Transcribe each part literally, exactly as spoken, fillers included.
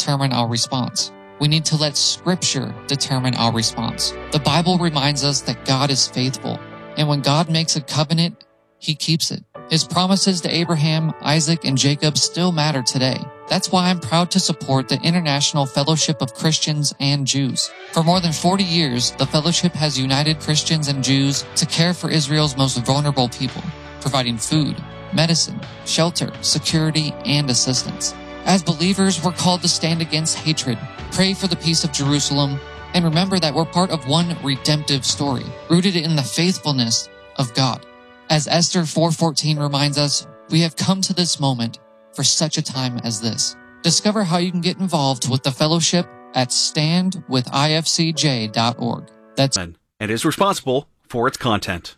determine our response. We need to let Scripture determine our response. The Bible reminds us that God is faithful, and when God makes a covenant, He keeps it. His promises to Abraham, Isaac, and Jacob still matter today. That's why I'm proud to support the International Fellowship of Christians and Jews. For more than forty years, the fellowship has united Christians and Jews to care for Israel's most vulnerable people, providing food, medicine, shelter, security, and assistance. As believers, we're called to stand against hatred, pray for the peace of Jerusalem, and remember that we're part of one redemptive story, rooted in the faithfulness of God. As Esther four fourteen reminds us, we have come to this moment for such a time as this. Discover how you can get involved with the fellowship at stand with I F C J dot org. That's and is responsible for its content.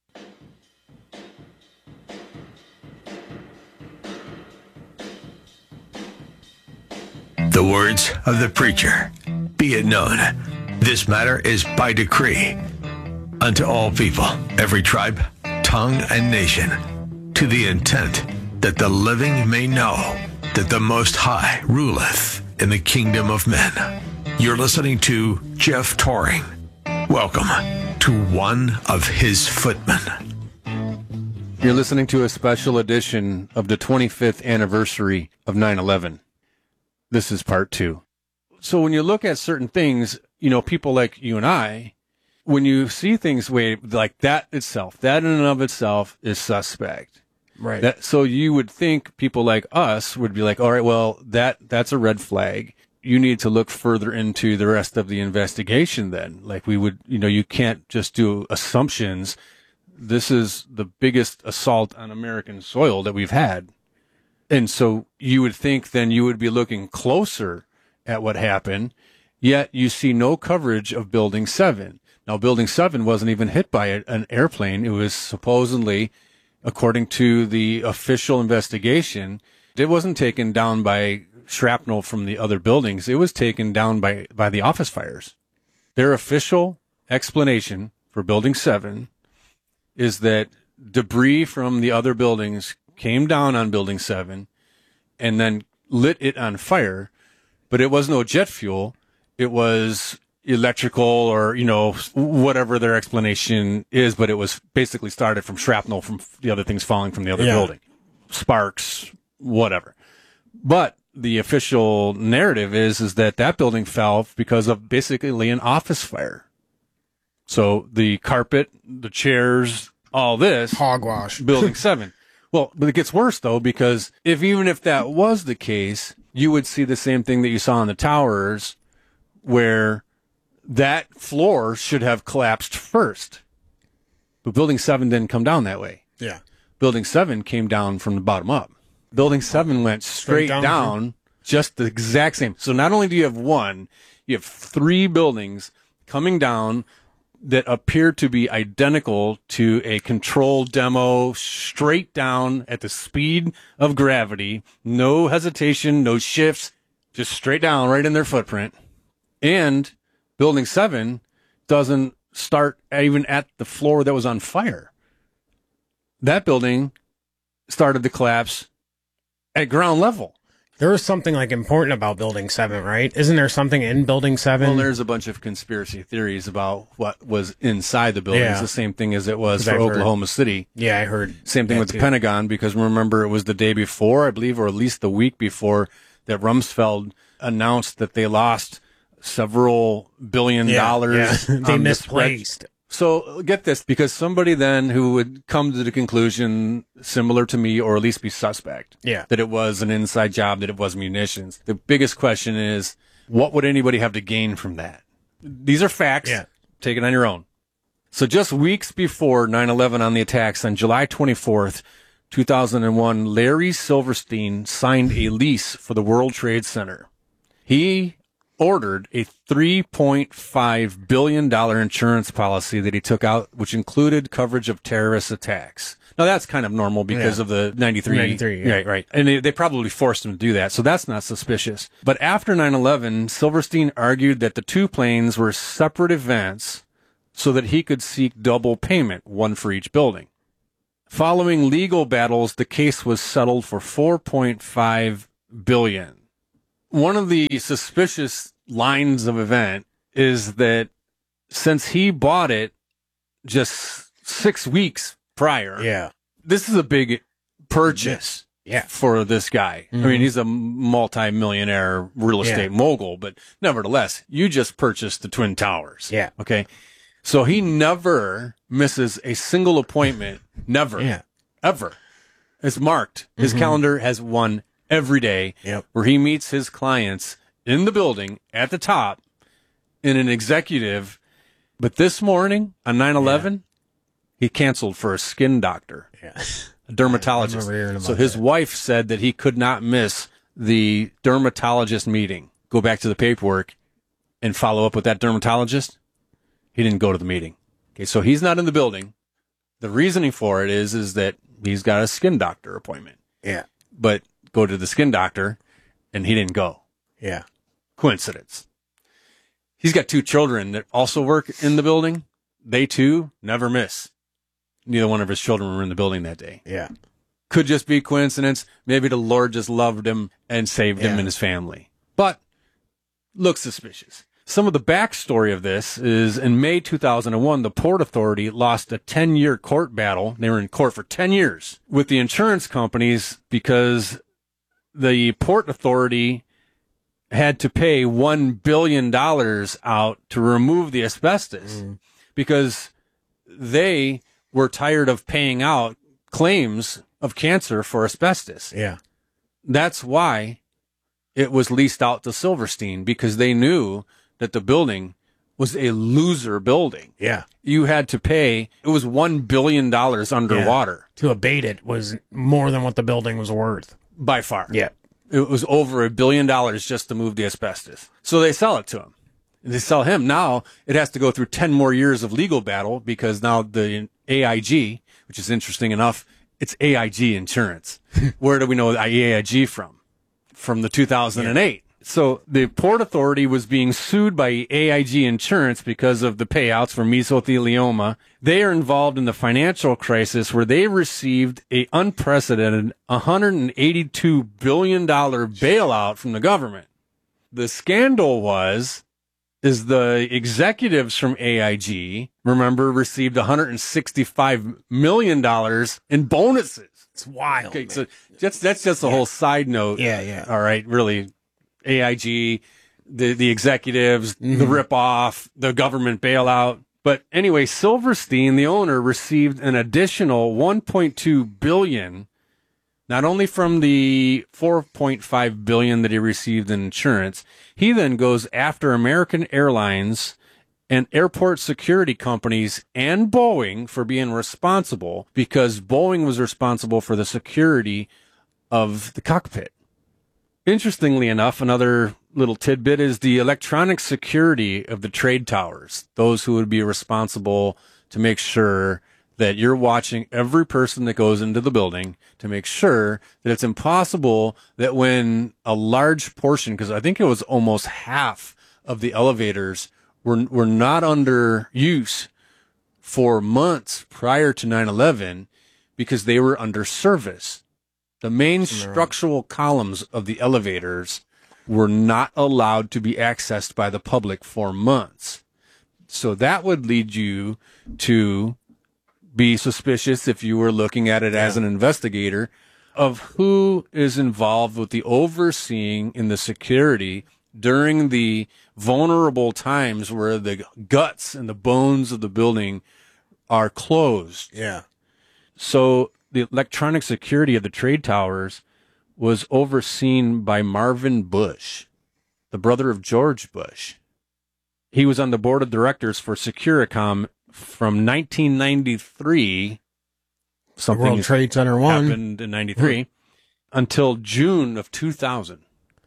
The words of the preacher, be it known, this matter is by decree unto all people, every tribe, tongue, and nation, to the intent that the living may know that the Most High ruleth in the kingdom of men. You're listening to Jeff Toring. Welcome to one of his footmen. You're listening to a special edition of the twenty-fifth anniversary of nine eleven. This is part two. So when you look at certain things, you know, people like you and I, when you see things way like that itself, that in and of itself is suspect. Right. That, so you would think people like us would be like, all right, well, that that's a red flag. You need to look further into the rest of the investigation then. Like we would, you know, you can't just do assumptions. This is the biggest assault on American soil that we've had. And so you would think then you would be looking closer at what happened, yet you see no coverage of Building seven. Now, Building seven wasn't even hit by a, an airplane. It was supposedly, according to the official investigation, it wasn't taken down by shrapnel from the other buildings. It was taken down by, by the office fires. Their official explanation for Building seven is that debris from the other buildings came down on Building seven and then lit it on fire, but it was no jet fuel. It was electrical or, you know, whatever their explanation is, but it was basically started from shrapnel from the other things falling from the other yeah. building. Sparks, whatever. But the official narrative is, is that that building fell because of basically an office fire. So the carpet, the chairs, all this. Hogwash. Building seven. Well, but it gets worse, though, because if even if that was the case, you would see the same thing that you saw in the towers, where that floor should have collapsed first. But Building seven didn't come down that way. Yeah. Building seven came down from the bottom up. Building seven went straight, straight down, down just the exact same. So not only do you have one, you have three buildings coming down that appear to be identical to a controlled demo, straight down at the speed of gravity, no hesitation, no shifts, just straight down right in their footprint. And Building seven doesn't start even at the floor that was on fire. That building started to collapse at ground level. There was something like important about Building seven, right? Isn't there something in Building seven? Well, there's a bunch of conspiracy theories about what was inside the building. Yeah. It's the same thing as it was for I've Oklahoma heard. City. Yeah, I heard. Same thing with too. the Pentagon, because remember, it was the day before, I believe, or at least the week before, that Rumsfeld announced that they lost several billion yeah, dollars. Yeah. They on misplaced. The so get this, because somebody then who would come to the conclusion, similar to me, or at least be suspect, Yeah. that it was an inside job, that it was munitions. The biggest question is, what would anybody have to gain from that? These are facts. Yeah. Take it on your own. So just weeks before nine eleven on the attacks, on July twenty-fourth, two thousand one, Larry Silverstein signed a lease for the World Trade Center. He ordered a three point five billion dollars insurance policy that he took out, which included coverage of terrorist attacks. Now, that's kind of normal because Yeah. of the ninety-three. ninety-three, yeah. Right, right. And they, they probably forced him to do that, so that's not suspicious. But after nine eleven, Silverstein argued that the two planes were separate events so that he could seek double payment, one for each building. Following legal battles, the case was settled for four point five billion dollars. One of the suspicious lines of event is that since he bought it just six weeks prior, Yeah. this is a big purchase Yeah. for this guy. Mhm. I mean, he's a multi-millionaire real estate Yeah. mogul, but nevertheless, you just purchased the Twin Towers. Yeah. Okay. So he never misses a single appointment. Never. Yeah. Ever. It's marked. His Mhm. calendar has one every day Yep. where he meets his clients in the building at the top in an executive. But this morning on nine eleven, he canceled for a skin doctor, Yeah. a dermatologist. I remember hearing about So his that. wife said that he could not miss the dermatologist meeting. Go back to the paperwork and follow up with that dermatologist. He didn't go to the meeting. Okay, so he's not in the building. The reasoning for it is, is that he's got a skin doctor appointment. Yeah. But go to the skin doctor, and he didn't go. Yeah. Coincidence. He's got two children that also work in the building. They too never miss. Neither one of his children were in the building that day. Yeah. Could just be coincidence. Maybe the Lord just loved him and saved him Yeah. and his family. But looks suspicious. Some of the backstory of this is in May two thousand one, the Port Authority lost a ten-year court battle. They were in court for ten years with the insurance companies because the Port Authority had to pay one billion dollars out to remove the asbestos Mm. because they were tired of paying out claims of cancer for asbestos. Yeah. That's why it was leased out to Silverstein, because they knew that the building was a loser building. Yeah. You had to pay, it was one billion dollars underwater To abate it was more than what the building was worth. by far. Yeah. It was over a billion dollars just to move the asbestos. So they sell it to him. They sell him. Now it has to go through ten more years of legal battle because now the A I G, which is interesting enough, it's A I G insurance. Where do we know A I G from? From the two thousand eight. So the Port Authority was being sued by A I G Insurance because of the payouts for mesothelioma. They are involved in the financial crisis where they received a unprecedented one hundred eighty-two billion dollars bailout from the government. The scandal was, is the executives from A I G, remember, received one hundred sixty-five million dollars in bonuses. It's wild. Okay, man. so that's, that's just a whole side note. Yeah, yeah. All right, really. A I G, the, the executives, the ripoff, the government bailout. But anyway, Silverstein, the owner, received an additional one point two billion dollars, not only from the four point five billion dollars that he received in insurance. He then goes after American Airlines and airport security companies and Boeing for being responsible, because Boeing was responsible for the security of the cockpit. Interestingly enough, another little tidbit is the electronic security of the trade towers, those who would be responsible to make sure that you're watching every person that goes into the building, to make sure that it's impossible that when a large portion, because I think it was almost half of the elevators were, were not under use for months prior to nine eleven because they were under service. The main structural columns of the elevators were not allowed to be accessed by the public for months. So that would lead you to be suspicious, if you were looking at it as an investigator, of who is involved with the overseeing in the security during the vulnerable times where the guts and the bones of the building are closed. Yeah. So the electronic security of the trade towers was overseen by Marvin Bush, the brother of George Bush. He was on the board of directors for Securicom from nineteen ninety-three. The Something World Trade Center one. happened in ninety-three until June of two thousand.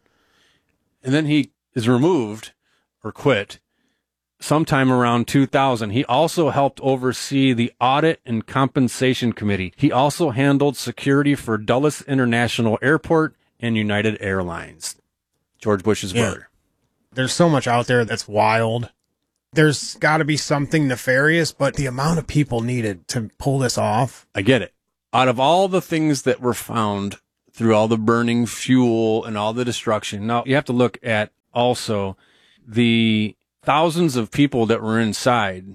And then he is removed or quit sometime around two thousand. He also helped oversee the Audit and Compensation Committee. He also handled security for Dulles International Airport and United Airlines. George Bush's Yeah. brother. There's so much out there that's wild. There's got to be something nefarious, but the amount of people needed to pull this off. I get it. Out of all the things that were found through all the burning fuel and all the destruction. Now, you have to look at also the thousands of people that were inside.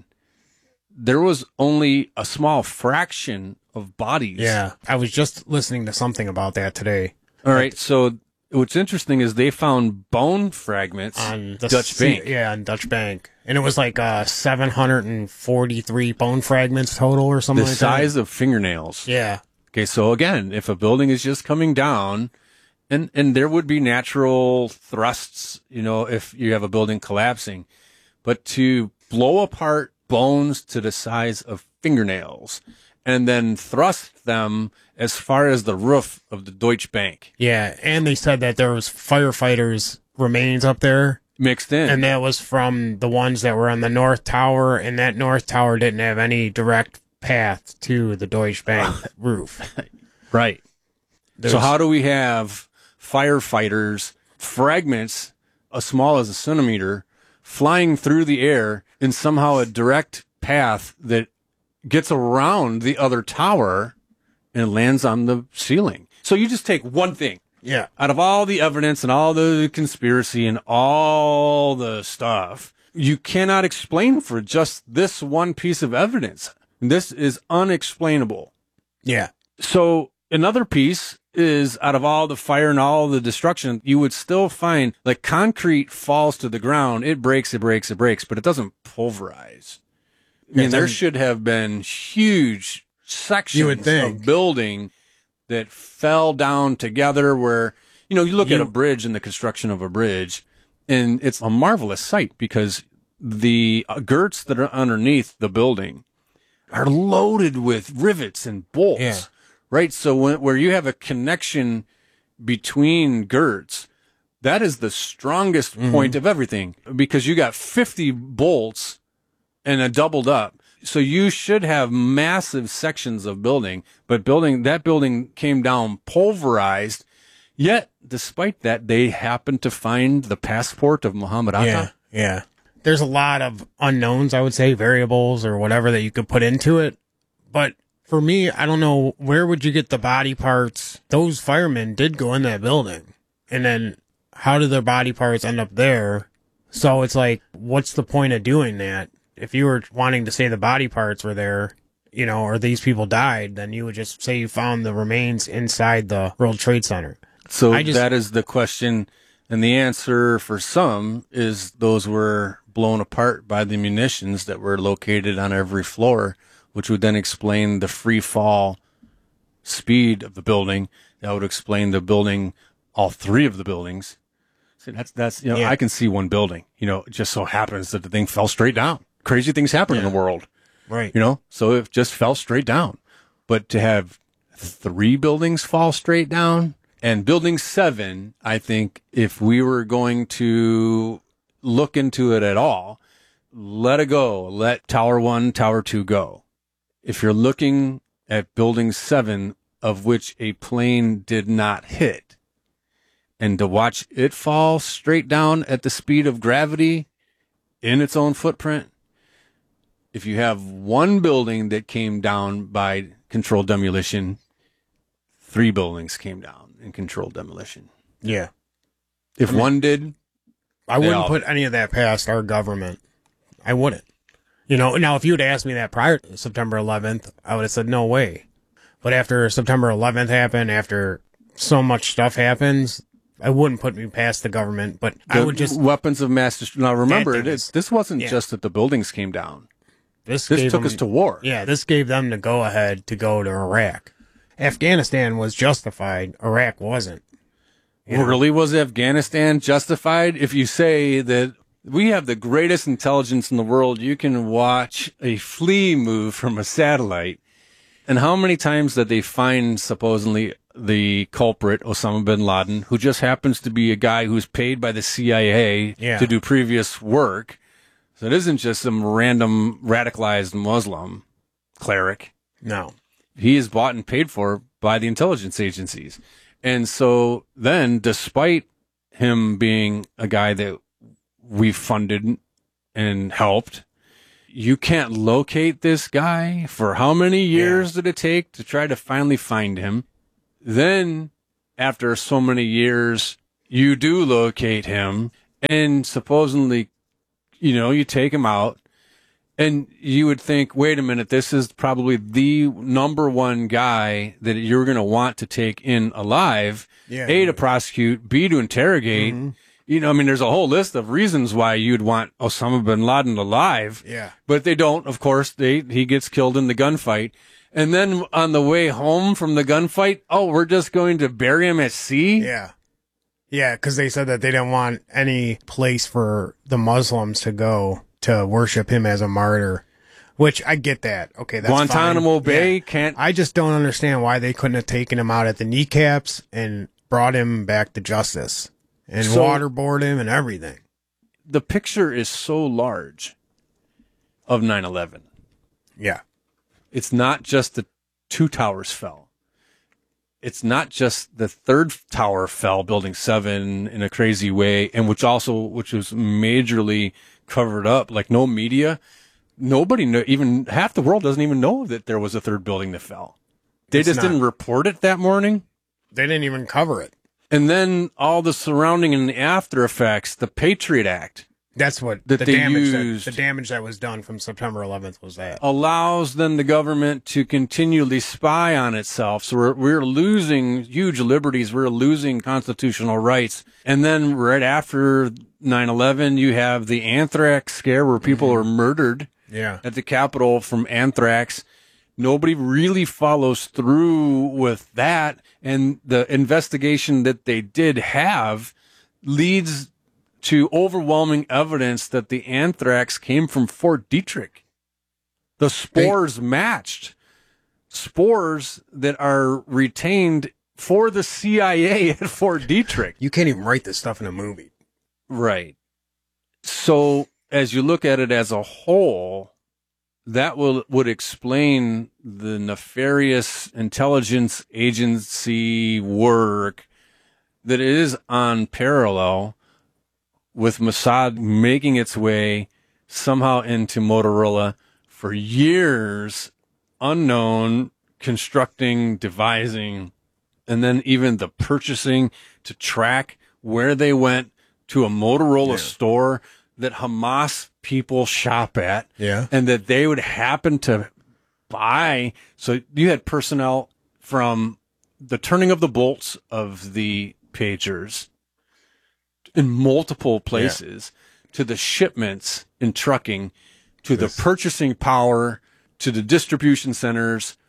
There was only a small fraction of bodies. Yeah. I was just listening to something about that today. All right. So what's interesting is they found bone fragments On the Dutch sea- Bank. Yeah, on Dutch Bank. And it was like uh, seven hundred forty-three bone fragments total or something The like size that. of fingernails. Yeah. Okay, so again, if a building is just coming down, and, and there would be natural thrusts, you know, if you have a building collapsing, but to blow apart bones to the size of fingernails and then thrust them as far as the roof of the Deutsche Bank Yeah. And they said that there was firefighters' remains up there. mixed in. And that was from the ones that were on the North Tower. And that North Tower didn't have any direct path to the Deutsche Bank roof. right. There's- So how do we have firefighters, fragments as small as a centimeter, flying through the air in somehow a direct path that gets around the other tower and lands on the ceiling? So you just take one thing Yeah. out of all the evidence and all the conspiracy and all the stuff. You cannot explain for just this one piece of evidence. This is unexplainable. Yeah. So another piece is out of all the fire and all the destruction, you would still find like concrete falls to the ground. It breaks, it breaks, it breaks, but it doesn't pulverize. I mean, It there doesn't- should have been huge sections would think. of building that fell down together where, you know, you look at You- a bridge and the construction of a bridge, and it's a marvelous sight because the uh, girts that are underneath the building are loaded with rivets and bolts. Yeah. Right. So when, where you have a connection between girts, that is the strongest Mm-hmm. point of everything because you got fifty bolts and a doubled up. So you should have massive sections of building, but building, that building came down pulverized. Yet, despite that, they happened to find the passport of Muhammad Atta. Yeah. Yeah. There's a lot of unknowns, I would say, variables or whatever that you could put into it. But for me, I don't know, where would you get the body parts? Those firemen did go in that building. And then how did their body parts end up there? So it's like, what's the point of doing that? If you were wanting to say the body parts were there, you know, or these people died, then you would just say you found the remains inside the World Trade Center. So I just- that is the question. And the answer for some is those were blown apart by the munitions that were located on every floor, which would then explain the free fall speed of the building. That would explain the building, all three of the buildings. So that's, that's, you know, Yeah. I can see one building, you know, it just so happens that the thing fell straight down. Crazy things happen in the world, Right. you know, so it just fell straight down. But to have three buildings fall straight down, and building seven, I think if we were going to look into it at all, let it go. Let tower one, tower two go. If you're looking at building seven, of which a plane did not hit, and to watch it fall straight down at the speed of gravity in its own footprint, if you have one building that came down by controlled demolition, three buildings came down in controlled demolition. Yeah. If one did, I They wouldn't all- put any of that past our government. I wouldn't. You know, now if you had asked me that prior to September eleventh, I would have said no way. But after September eleventh happened, after so much stuff happens, I wouldn't put me past the government. But I the would just weapons of mass destruction. Now remember, That it thing is, is- this wasn't yeah. just that the buildings came down. this, This gave took them, us to war. Yeah, this gave them the go ahead to go to Iraq. Afghanistan was justified. Iraq wasn't. You know? Really, was Afghanistan justified? If you say that we have the greatest intelligence in the world, you can watch a flea move from a satellite. And how many times did they find supposedly the culprit, Osama bin Laden, who just happens to be a guy who's paid by the C I A Yeah. to do previous work? So it isn't just some random radicalized Muslim cleric. No. He is bought and paid for by the intelligence agencies. And so then, despite him being a guy that we funded and helped, you can't locate this guy for how many years did it take to try to finally find him? Then after so many years, you do locate him and supposedly, you know, you take him out and you would think, wait a minute, this is probably the number one guy that you're going to want to take in alive, Yeah. A, to prosecute, B, to interrogate. Mm-hmm. You know, I mean, there's a whole list of reasons why you'd want Osama bin Laden alive. Yeah. But they don't, of course. They he gets killed in the gunfight. And then on the way home from the gunfight, oh, we're just going to bury him at sea? Yeah. Yeah, because they said that they didn't want any place for the Muslims to go to worship him as a martyr, which I get that. Okay, that's Guantanamo fine. Bay Yeah. can't... I just don't understand why they couldn't have taken him out at the kneecaps and brought him back to justice and So- waterboard him and everything. The picture is so large of nine eleven. Yeah. It's not just the two towers fell. It's not just the third tower fell, building seven, in a crazy way, and which also, which was majorly covered up, like no media. Nobody know, even half the world doesn't even know that there was a third building that fell. They It's just not. didn't report it that morning. They didn't even cover it. And then all the surrounding and the after effects, the Patriot Act That's what That the they damage used. that, the damage that was done from September eleventh was that. allows then the government to continually spy on itself. So we're, we're losing huge liberties. We're losing constitutional rights. And then right after nine eleven, you have the anthrax scare where people are murdered Yeah. at the Capitol from anthrax. Nobody really follows through with that. And the investigation that they did have leads to overwhelming evidence that the anthrax came from Fort Detrick. The spores matched spores that are retained for the C I A at Fort Detrick. You can't even write this stuff in a movie. Right. So as you look at it as a whole, that will would explain the nefarious intelligence agency work that is on parallel with Mossad making its way somehow into Motorola for years, unknown, constructing, devising, and then even the purchasing to track where they went to a Motorola Yeah. store that Hamas people shop at, Yeah. and that they would happen to buy. So you had personnel from the turning of the bolts of the pagers in multiple places to the shipments in trucking to the purchasing power to the distribution centers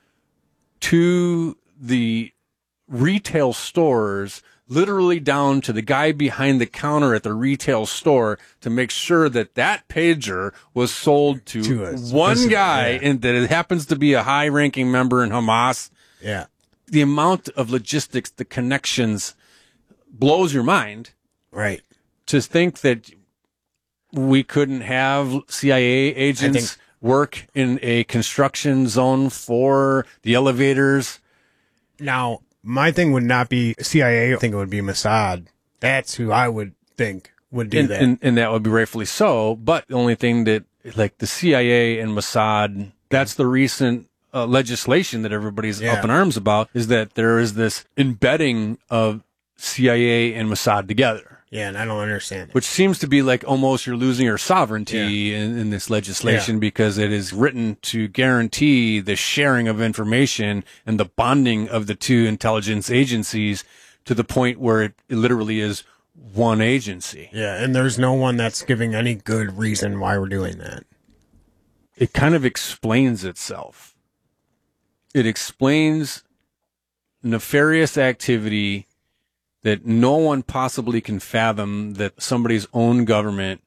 to the retail stores, literally down to the guy behind the counter at the retail store to make sure that that pager was sold to, To a one specific- guy yeah. and that it happens to be a high ranking member in Hamas. Yeah. The amount of logistics, the connections blows your mind. Right. To think that we couldn't have C I A agents think- work in a construction zone for the elevators. Now, my thing would not be C I A. I think it would be Mossad. That's who I would think would do and, that. and, and that would be rightfully so. But the only thing that, like the C I A and Mossad, that's the recent uh, legislation that everybody's Yeah. up in arms about, is that there is this embedding of C I A and Mossad together. yeah, and I don't understand it. Which seems to be like almost you're losing your sovereignty in, in this legislation Yeah. because it is written to guarantee the sharing of information and the bonding of the two intelligence agencies to the point where it, it literally is one agency. Yeah, and there's no one that's giving any good reason why we're doing that. It kind of explains itself. It explains nefarious activity that no one possibly can fathom, that somebody's own government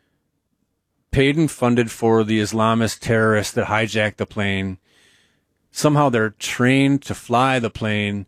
paid and funded for the Islamist terrorists that hijacked the plane. Somehow they're trained to fly the plane.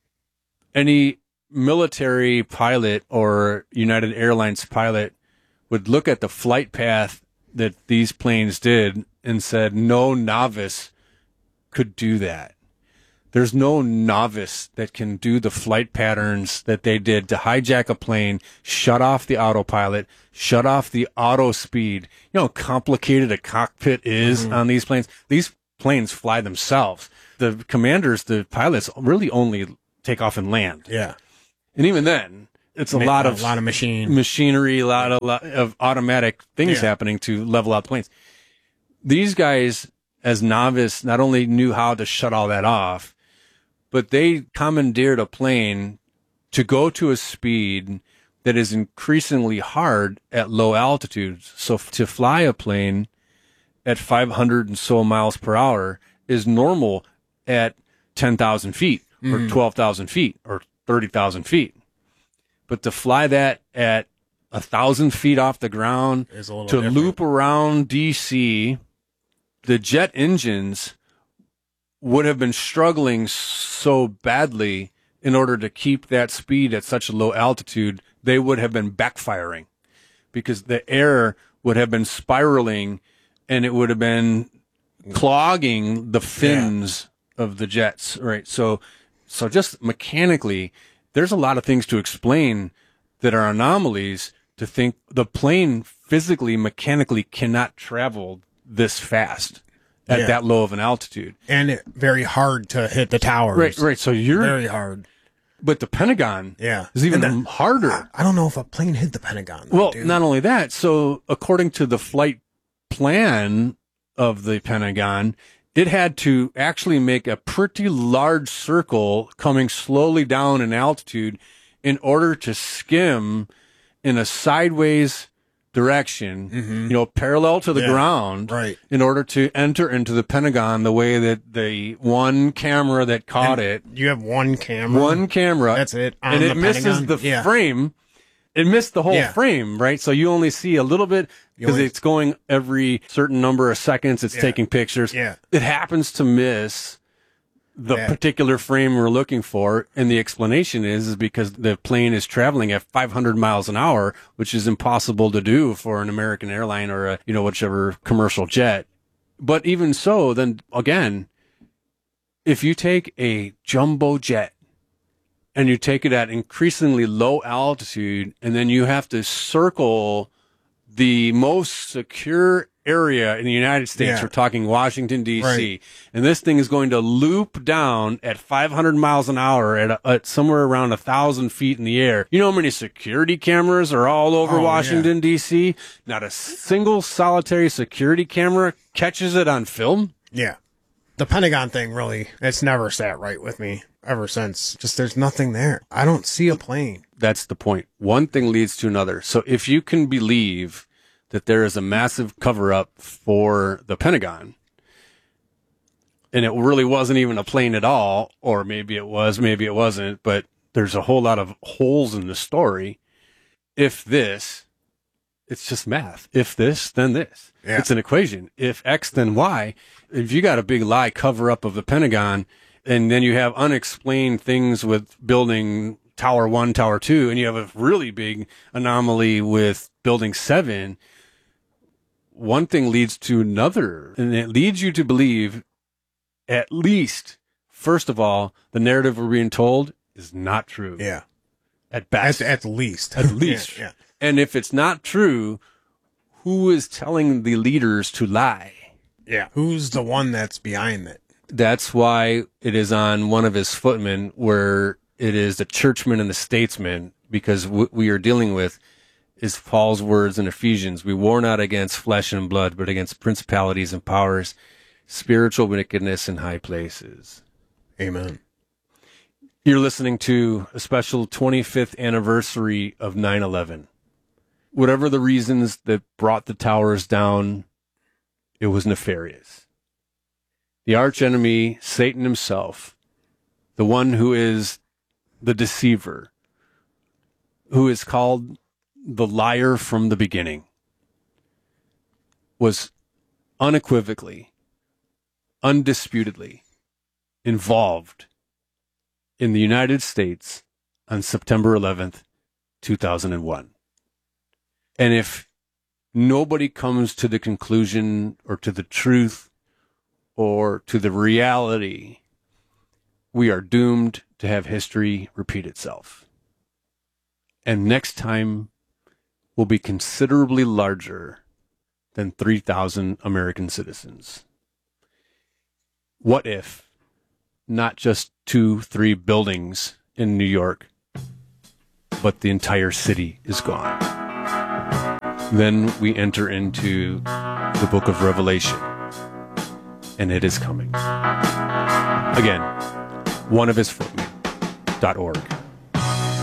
Any military pilot or United Airlines pilot would look at the flight path that these planes did and said, no novice could do that. There's no novice that can do the flight patterns that they did to hijack a plane, shut off the autopilot, shut off the auto speed. You know how complicated a cockpit is on these planes? These planes fly themselves. The commanders, the pilots really only take off and land. Yeah. And even then, it's a Ma- lot a of lot of machine. machinery, a lot of, lot of automatic things Yeah. happening to level out planes. These guys, as novice, not only knew how to shut all that off, but they commandeered a plane to go to a speed that is increasingly hard at low altitudes. So f- to fly a plane at five hundred and so miles per hour is normal at ten thousand feet or twelve thousand feet or thirty thousand feet. But to fly that at a thousand feet off the ground, Is a little to different. loop around D C, the jet engines would have been struggling so badly in order to keep that speed at such a low altitude, they would have been backfiring because the air would have been spiraling and it would have been clogging the fins of the jets, right? So, so just mechanically, there's a lot of things to explain that are anomalies to think the plane physically, mechanically cannot travel this fast at Yeah. that low of an altitude. And it, very hard to hit the towers. Right, right. So you're, Very hard. but the Pentagon Yeah. is even And the- harder. I don't know if a plane hit the Pentagon. though, Well, dude. not only that, so according to the flight plan of the Pentagon, it had to actually make a pretty large circle coming slowly down in altitude in order to skim in a sideways direction, you know, parallel to the Mm-hmm. Yeah, ground, right. in order to enter into the Pentagon the way that the one camera that caught it, You have one camera. one camera, That's it, on and it the misses Pentagon? the Yeah. frame. It missed the whole Yeah. frame, right? So you only see a little bit because only- it's going every certain number of seconds. It's Yeah. taking pictures. Yeah. It happens to miss the Yeah. particular frame we're looking for. And the explanation is, is because the plane is traveling at five hundred miles an hour, which is impossible to do for an American airline or a, you know, whichever commercial jet. But even so, then again, if you take a jumbo jet and you take it at increasingly low altitude, and then you have to circle the most secure area in the United States. Yeah. We're talking Washington, D C. Right. And this thing is going to loop down at five hundred miles an hour at, a, at somewhere around one thousand feet in the air. You know how many security cameras are all over Oh, Washington, D C? Not a single solitary security camera catches it on film. Yeah. The Pentagon thing really, it's never sat right with me ever since. Just there's nothing there. I don't see a plane. That's the point. One thing leads to another. So if you can believe that there is a massive cover up for the Pentagon, and it really wasn't even a plane at all, or maybe it was, maybe it wasn't, but there's a whole lot of holes in the story. If this, it's just math. If this, then this. Yeah. It's an equation. If X, then Y. If you got a big lie cover up of the Pentagon, and then you have unexplained things with building Tower One, Tower Two, and you have a really big anomaly with Building Seven, one thing leads to another, and it leads you to believe, at least, first of all, the narrative we're being told is not true. Yeah. At At, best. at least. At least. Yeah. And if it's not true, who is telling the leaders to lie? Yeah. yeah. Who's the one that's behind it? That's why it is on one of his footmen where it is the churchman and the statesman, because what we are dealing with is Paul's words in Ephesians. We war not against flesh and blood, but against principalities and powers, spiritual wickedness in high places. Amen. You're listening to a special twenty-fifth anniversary of nine eleven. Whatever the reasons that brought the towers down, it was nefarious. The archenemy, Satan himself, the one who is the deceiver, who is called the liar from the beginning, was unequivocally, undisputedly involved in the United States on September eleventh, two thousand one. And if nobody comes to the conclusion or to the truth or to the reality, we are doomed to have history repeat itself. And next time will be considerably larger than three thousand American citizens. What if not just two, three buildings in New York, but the entire city is gone. Then we enter into the book of Revelation, and it is coming. Again, one of his footmen dot org.